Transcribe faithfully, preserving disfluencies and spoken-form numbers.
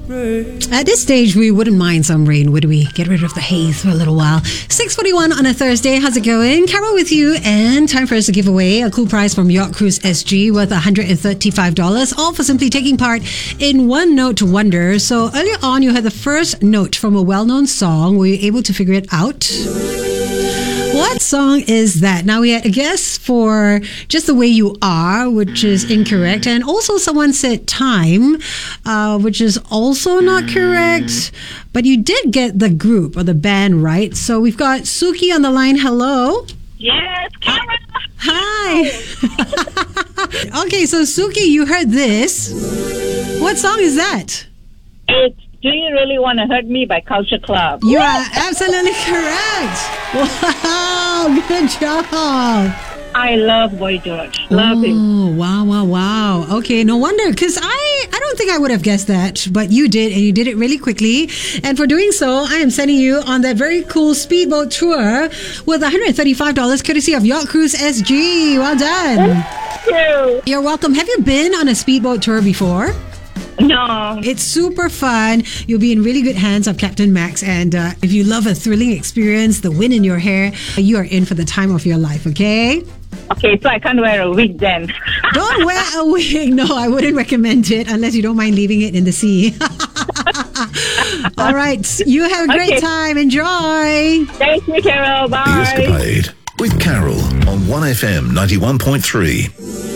At this stage, we wouldn't mind some rain, would we? Get rid of the haze for a little while. six forty-one on a Thursday. How's it going? Carol with you, and time for us to give away a cool prize from Yacht Cruise S G worth one hundred thirty-five dollars, all for simply taking part in One Note Wonder. So earlier on, you heard the first note from a well-known song. Were you able to figure it out? What song is that? Now, we had a guess for Just the Way You Are, which is incorrect. And also someone said Time, uh, which is also not correct. But you did get the group or the band right. So we've got Suki on the line. Hello. Yes, Karen. Hi. Okay, so Suki, you heard this. What song is that? It's Do You Really Want to Hurt Me by Culture Club. You are absolutely correct. Wow, good job. I love Boy George. Love oh, him. Wow, wow, wow. Okay, no wonder, because I, I don't think I would have guessed that, but you did, and you did it really quickly. And for doing so, I am sending you on that very cool speedboat tour with one hundred thirty-five dollars courtesy of Yacht Cruise S G. Well done. Thank you. You're welcome. Have you been on a speedboat tour before? No. It's super fun. You'll be in really good hands of Captain Max. And uh, if you love a thrilling experience, the wind in your hair, you are in for the time of your life, okay? Okay, so I can't wear a wig then. Don't wear a wig. No, I wouldn't recommend it unless you don't mind leaving it in the sea. All right. You have a great Okay. time. Enjoy. Thank you, Carol. The Bye. Escapade with Carol on one F M ninety-one point three.